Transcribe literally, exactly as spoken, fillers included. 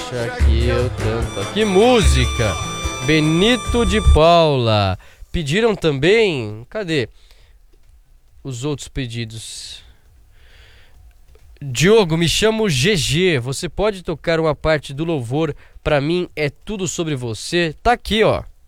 Deixa que eu tanto. Que música! Benito de Paula. Pediram também. Cadê os outros pedidos? Diogo, me chamo G G. Você pode tocar uma parte do louvor? Pra mim é tudo sobre você. Tá aqui, ó.